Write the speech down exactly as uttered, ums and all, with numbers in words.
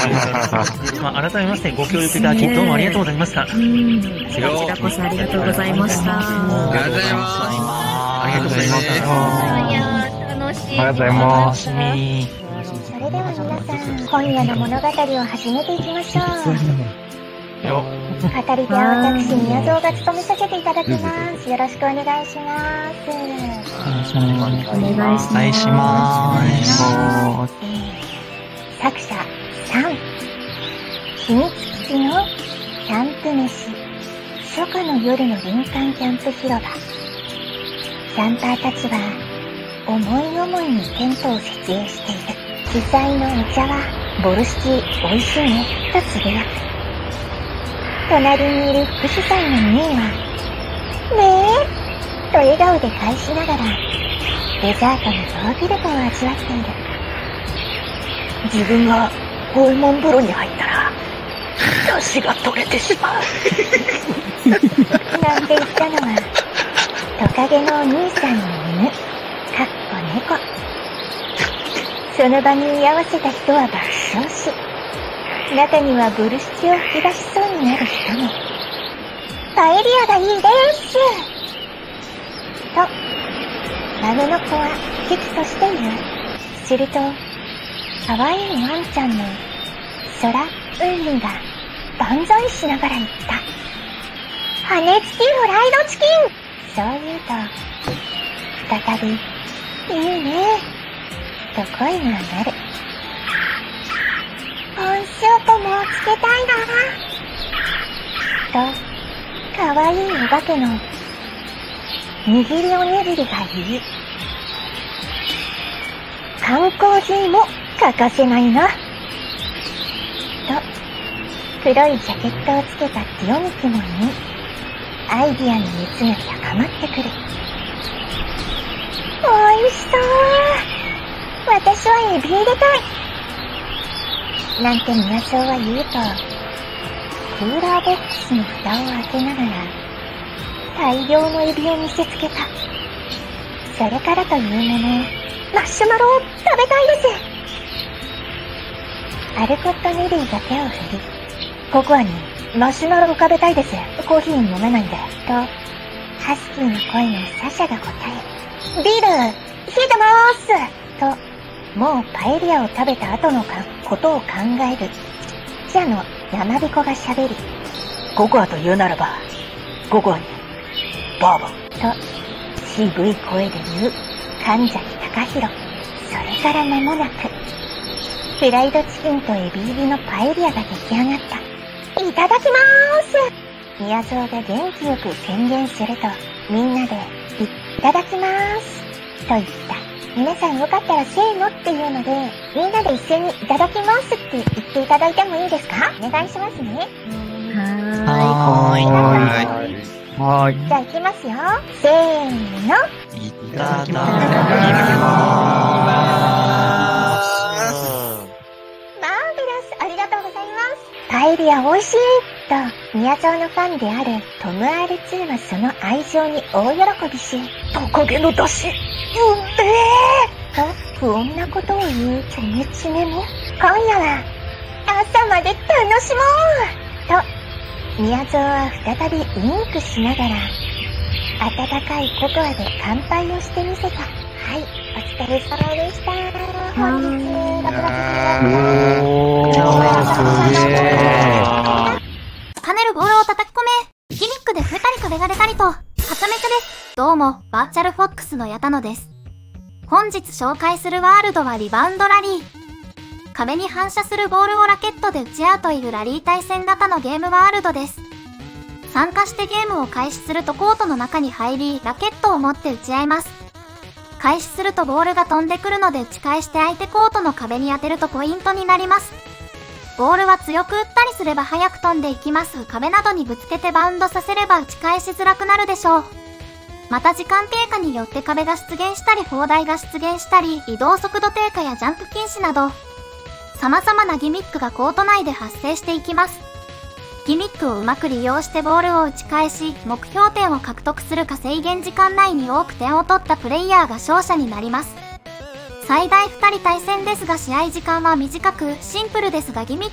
まあ、改めましてご協力いただきどうもありがとうございました。こちらこそありがとうございました。 ありがとうございます。 ありがとうございました。 楽しい。 ありがとうございます。 楽しみ。 それでは皆さん、今夜の物語を始めていきましょう。 よ語り手は私、宮蔵が務めさせていただきます。よろしくお願いします。 お願いします。 お願いします。 お願いします。 作者さん、秘密基地のキャンプ飯、初夏の夜の林間キャンプ広場。キャンパーたちは思い思いにテントを設営している。主催のお茶はボルシチ美味しいねとつぶやく。隣にいる副主催のミーはねえと笑顔で返しながらデザートのヨーグルトを味わっている。自分が訪問風呂に入ったら出汁が取れてしまうなんて言ったのはトカゲのお兄さんの犬、かっこ猫。その場に居合わせた人は爆笑し、中にはブルシチを吹き出しそうになる人も。パエリアがいいですとマグの子は危機として言う。するとかわいいワンちゃんのソラ・ウンミが万歳しながら言った。羽根付きフライドチキン。そう言うと再びいいねと声が上がる。コーンスープもつけたいなとかわいいお化けの握りおにぎりが言う。缶コーヒーも欠かせないなと黒いジャケットをつけたティオミキも言い、アイディアの熱が高まってくる。おいしそう。私はエビ入れたいなんて宮蔵は言うと、クーラーボックスの蓋を開けながら大量のエビを見せつけた。それからというもの、マッシュマロを食べたいです。アルコット・ネリーが手を振り、ココアにマシュマロを食べたいです。コーヒー飲めないんで。と、ハスキーの声のサシャが答え、ビール、冷えてまーすと、もうパエリアを食べた後のかことを考える。ちっちゃの山彦が喋り、ココアと言うならば、ココアに、バーボンと、渋い声で言う、神崎隆弘。それから間もなく、フライドチキンとエビ入りのパエリアが出来上がった。いただきまーす。宮蔵が元気よく宣言すると、みんなで、いただきまーす。と言った。皆さんよかったらせーのっていうので、みんなで一緒にいただきますって言っていただいてもいいですか？お願いしますね。 はーい。 はーい。はーい。 じゃあ行きますよ。せーの。 いただきます。 マーベラス、ありがとうございます。パエリア美味しいと、宮蔵のファンであるトム アールツー はその愛情に大喜びし、トカゲの出汁、うんべーと不穏なことを言うチョメチメも、今夜は朝まで楽しもうと、宮蔵は再びウインクしながら、温かいココアで乾杯をしてみせた。はい、お疲れ様でした。本日、ろくがつおー。 跳ねるボールを叩き込め。ギミックで吹いたり壁が出たりと、はちゃめちゃです。どうも、バーチャルフォックスの矢田野です。本日紹介するワールドはリバウンドラリー。壁に反射するボールをラケットで打ち合うというラリー対戦型のゲームワールドです。参加してゲームを開始するとコートの中に入り、ラケットを持って打ち合います。開始するとボールが飛んでくるので打ち返して相手コートの壁に当てるとポイントになります。ボールは強く打ったりすれば速く飛んでいきます。壁などにぶつけてバウンドさせれば打ち返しづらくなるでしょう。また時間経過によって壁が出現したり砲台が出現したり、移動速度低下やジャンプ禁止など、様々なギミックがコート内で発生していきます。ギミックをうまく利用してボールを打ち返し、目標点を獲得するか制限時間内に多く点を取ったプレイヤーが勝者になります。最大ふたり対戦ですが試合時間は短く、シンプルですがギミッ